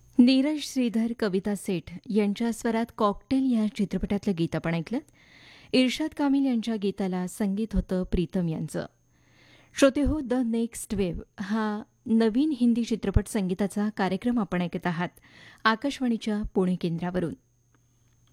नीरज श्रीधर, कविता सेठ यांच्या स्वरात कॉकटेल या चित्रपटातलं गीत आपण ऐकलं. इर्शाद कामिल यांच्या गीताला संगीत होतं प्रीतम यांचं. श्रोते हो, द नेक्स्ट वेव्ह हा नवीन हिंदी चित्रपट संगीताचा कार्यक्रम आपण ऐकत आहात आकाशवाणीच्या पुणे केंद्रावरून.